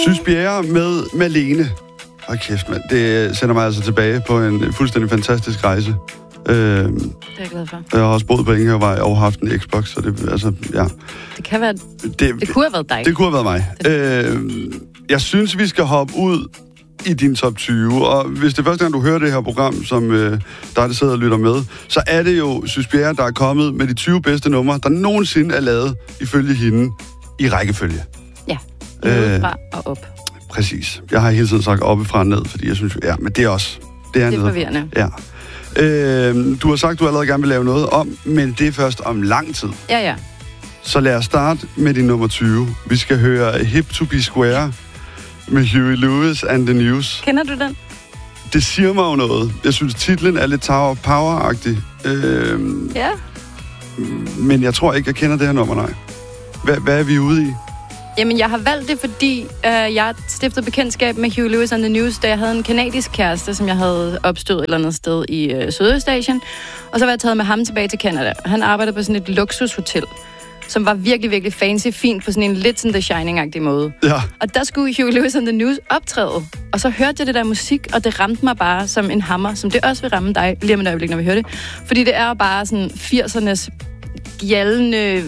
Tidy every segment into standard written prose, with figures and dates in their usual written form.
Sys Bjerre med Malene. Hold kæft, mand. Det sender mig altså tilbage på en fuldstændig fantastisk rejse. Det er jeg glad for. Jeg har også boet på Enghave og haft en Xbox, så det, altså, ja. Det kan være... Det kunne have været dig. Det kunne have været mig. Jeg synes, vi skal hoppe ud i din top 20, og hvis det er første gang, du hører det her program, som der sidder og lytter med, så er det jo Sys Bjerre, der er kommet med de 20 bedste numre, der nogensinde er lavet, ifølge hende, i rækkefølge. Ja, nedefra og op. Præcis. Jeg har hele tiden sagt oppefra og ned, fordi jeg synes, ja, men det er også... Det er forvirrende. Ja. Du har sagt, du allerede gerne vil lave noget om, men det er først om lang tid. Ja. Så lad os starte med din nummer 20. Vi skal høre Hip to be Square med Huey Lewis and the News. Kender du den? Det siger mig jo noget. Jeg synes, titlen er lidt Tower of Power-agtig. Ja. Men jeg tror ikke, jeg kender det her nummer, nej. Hvad er vi ude i? Jamen, jeg har valgt det, fordi jeg stiftede bekendtskab med Huey Lewis and the News, da jeg havde en kanadisk kæreste, som jeg havde opstået et eller andet sted i Sydøstasien. Og så var jeg taget med ham tilbage til Canada. Han arbejdede på sådan et luksushotel, som var virkelig, virkelig fancy, fint på sådan en lidt sådan The Shining-agtig måde. Ja. Og der skulle Huey Lewis and the News optræde. Og så hørte jeg det der musik, og det ramte mig bare som en hammer, som det også vil ramme dig lige om et øjeblik, når vi hører det. Fordi det er bare sådan 80'ernes gjaldende,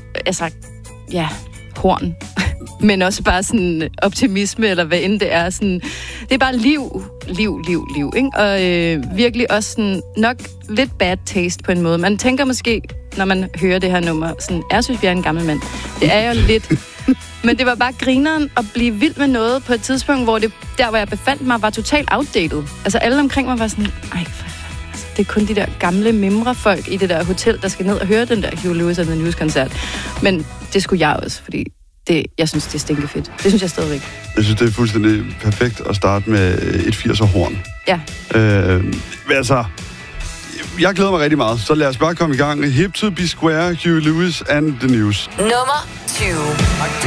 horn. Men også bare sådan optimisme, eller hvad end det er. Sådan, det er bare liv, ikke? Og virkelig også sådan, nok lidt bad taste på en måde. Man tænker måske, når man hører det her nummer, sådan, jeg synes, vi er en gammel mand. Det er jo lidt. Men det var bare grineren at blive vild med noget på et tidspunkt, hvor hvor jeg befandt mig, var totalt outdated. Altså alle omkring mig var sådan, ej, for fanden. Altså, det er kun de der gamle mimrefolk i det der hotel, der skal ned og høre den der Huey Lewis and the News-koncert. Men det skulle jeg også, fordi jeg synes, det er stinkefedt. Det synes jeg stadigvæk. Jeg synes, det er fuldstændig perfekt at starte med et 80'er-horn. Ja. Altså, jeg glæder mig rigtig meget, så lad os bare komme i gang. Hip to be Square, Huey Lewis and the News. Nummer 20.